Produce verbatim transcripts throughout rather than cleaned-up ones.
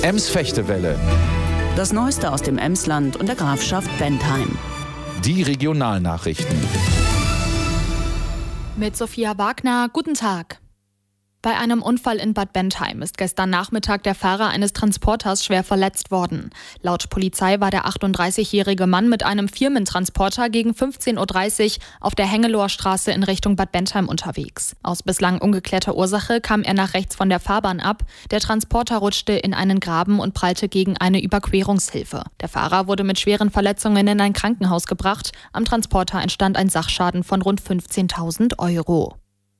Ems-Fechtewelle. Das Neueste aus dem Emsland und der Grafschaft Bentheim. Die Regionalnachrichten. Mit Sophia Wagner, guten Tag. Bei einem Unfall in Bad Bentheim ist gestern Nachmittag der Fahrer eines Transporters schwer verletzt worden. Laut Polizei war der achtunddreißigjährige Mann mit einem Firmentransporter gegen fünfzehn Uhr dreißig auf der Hengeloher Straße in Richtung Bad Bentheim unterwegs. Aus bislang ungeklärter Ursache kam er nach rechts von der Fahrbahn ab. Der Transporter rutschte in einen Graben und prallte gegen eine Überquerungshilfe. Der Fahrer wurde mit schweren Verletzungen in ein Krankenhaus gebracht. Am Transporter entstand ein Sachschaden von rund fünfzehntausend Euro.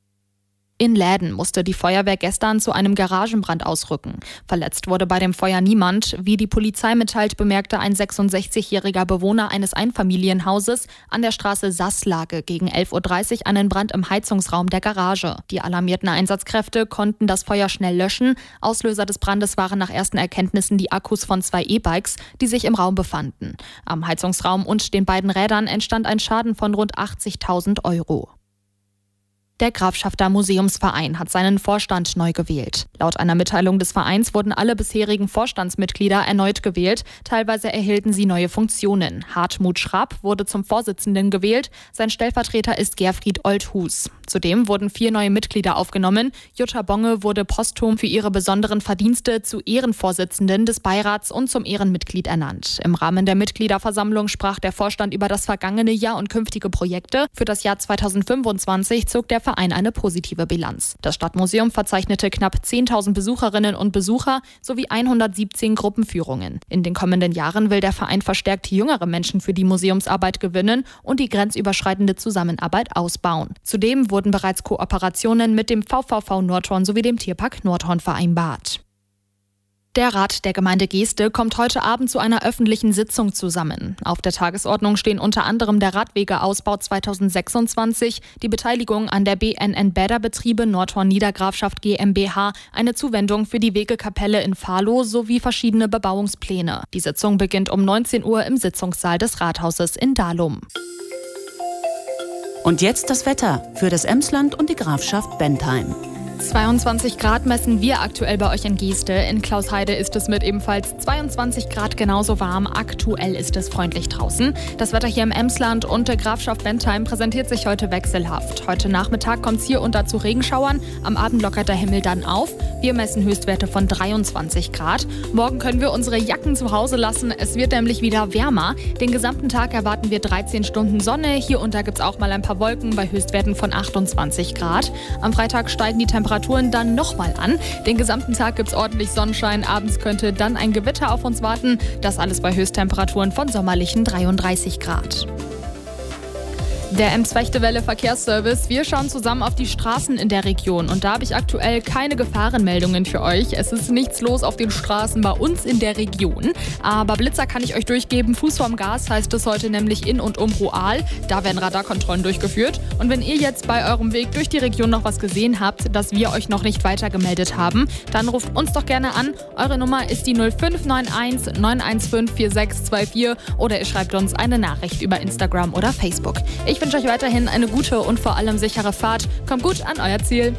In Läden musste die Feuerwehr gestern zu einem Garagenbrand ausrücken. Verletzt wurde bei dem Feuer niemand. Wie die Polizei mitteilt, bemerkte ein sechsundsechzigjähriger Bewohner eines Einfamilienhauses an der Straße Sasslage gegen elf Uhr dreißig einen Brand im Heizungsraum der Garage. Die alarmierten Einsatzkräfte konnten das Feuer schnell löschen. Auslöser des Brandes waren nach ersten Erkenntnissen die Akkus von zwei E-Bikes, die sich im Raum befanden. Am Heizungsraum und den beiden Rädern entstand ein Schaden von rund achtzigtausend Euro. Der Grafschafter Museumsverein hat seinen Vorstand neu gewählt. Laut einer Mitteilung des Vereins wurden alle bisherigen Vorstandsmitglieder erneut gewählt. Teilweise erhielten sie neue Funktionen. Hartmut Schrapp wurde zum Vorsitzenden gewählt. Sein Stellvertreter ist Gerfried Olthus. Zudem wurden vier neue Mitglieder aufgenommen. Jutta Bonge wurde posthum für ihre besonderen Verdienste zu Ehrenvorsitzenden des Beirats und zum Ehrenmitglied ernannt. Im Rahmen der Mitgliederversammlung sprach der Vorstand über das vergangene Jahr und künftige Projekte. Für das Jahr zweitausendfünfundzwanzig zog der Verein eine positive Bilanz. Das Stadtmuseum verzeichnete knapp zehntausend Besucherinnen und Besucher sowie hundertsiebzehn Gruppenführungen. In den kommenden Jahren will der Verein verstärkt jüngere Menschen für die Museumsarbeit gewinnen und die grenzüberschreitende Zusammenarbeit ausbauen. Zudem wurden bereits Kooperationen mit dem V V V Nordhorn sowie dem Tierpark Nordhorn vereinbart. Der Rat der Gemeinde Geeste kommt heute Abend zu einer öffentlichen Sitzung zusammen. Auf der Tagesordnung stehen unter anderem der Radwegeausbau zweitausendsechsundzwanzig, die Beteiligung an der B N N Bäderbetriebe Nordhorn Niedergrafschaft GmbH, eine Zuwendung für die Wegekapelle in Fahlow sowie verschiedene Bebauungspläne. Die Sitzung beginnt um neunzehn Uhr im Sitzungssaal des Rathauses in Dahlum. Und jetzt das Wetter für das Emsland und die Grafschaft Bentheim. zweiundzwanzig Grad messen wir aktuell bei euch in Geeste. In Klausheide ist es mit ebenfalls zweiundzwanzig Grad genauso warm. Aktuell ist es freundlich draußen. Das Wetter hier im Emsland und der Grafschaft Bentheim präsentiert sich heute wechselhaft. Heute Nachmittag kommt es hier und da zu Regenschauern. Am Abend lockert der Himmel dann auf. Wir messen Höchstwerte von dreiundzwanzig Grad. Morgen können wir unsere Jacken zu Hause lassen. Es wird nämlich wieder wärmer. Den gesamten Tag erwarten wir dreizehn Stunden Sonne. Hier und da gibt es auch mal ein paar Wolken bei Höchstwerten von achtundzwanzig Grad. Am Freitag steigen die Temperaturen dann nochmal an. Den gesamten Tag gibt es ordentlich Sonnenschein. Abends könnte dann ein Gewitter auf uns warten. Das alles bei Höchsttemperaturen von sommerlichen dreiunddreißig Grad. Der Ems-Fechtewelle Verkehrsservice. Wir schauen zusammen auf die Straßen in der Region. Und da habe ich aktuell keine Gefahrenmeldungen für euch. Es ist nichts los auf den Straßen bei uns in der Region. Aber Blitzer kann ich euch durchgeben. Fuß vorm Gas heißt es heute nämlich in und um Roal. Da werden Radarkontrollen durchgeführt. Und wenn ihr jetzt bei eurem Weg durch die Region noch was gesehen habt, das wir euch noch nicht weitergemeldet haben, dann ruft uns doch gerne an. Eure Nummer ist die null fünf neun eins neun eins fünf vier sechs zwei vier oder ihr schreibt uns eine Nachricht über Instagram oder Facebook. Ich Ich wünsche euch weiterhin eine gute und vor allem sichere Fahrt. Kommt gut an euer Ziel.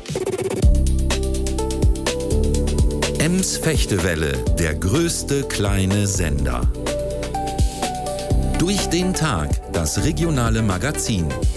Ems-Fechtewelle, der größte kleine Sender. Durch den Tag, das regionale Magazin.